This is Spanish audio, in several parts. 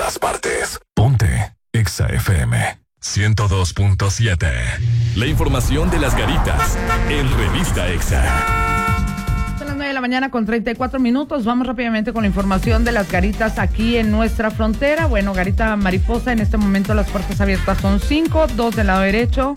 todas partes. Ponte Exa FM 102.7. La información de las Garitas en Revista Exa. Son las 9 de la mañana con 34 minutos. Vamos rápidamente con la información de las Garitas aquí en nuestra frontera. Bueno, Garita Mariposa, en este momento las puertas abiertas son 5, 2 del lado derecho,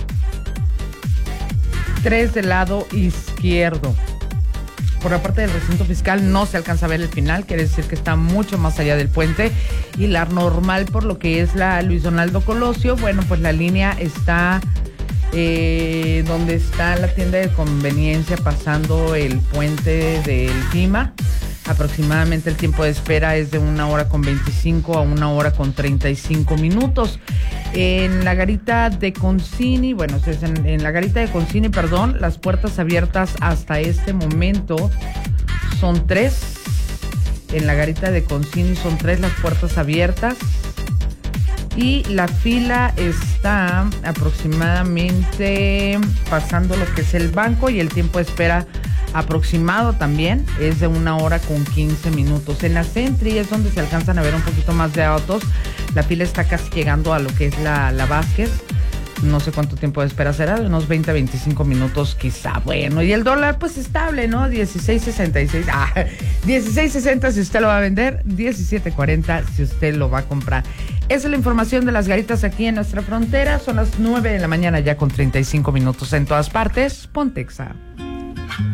3 del lado izquierdo. Por la parte del recinto fiscal no se alcanza a ver el final, quiere decir que está mucho más allá del puente. Y la normal por lo que es la Luis Donaldo Colosio, bueno, pues la línea está donde está la tienda de conveniencia pasando el puente del Pima. Aproximadamente el tiempo de espera es de 1 hora con 25 a 1 hora con 35 minutos. En la garita de Concini, bueno, en la garita de Concini, perdón, las puertas abiertas hasta este momento son 3. En la garita de Concini son 3 las puertas abiertas. Y la fila está aproximadamente pasando lo que es el banco, y el tiempo de espera aproximado también es de 1 hora con 15 minutos. En la Sentry es donde se alcanzan a ver un poquito más de autos. La fila está casi llegando a lo que es la Vázquez. No sé cuánto tiempo de espera será, de unos 20 a 25 minutos quizá. Bueno, y el dólar pues estable, ¿no? 16.66. 16.60 si usted lo va a vender, 17.40 si usted lo va a comprar. Esa es la información de las Garitas aquí en nuestra frontera. Son las 9 de la mañana ya con 35 minutos en todas partes. Ponte Exa.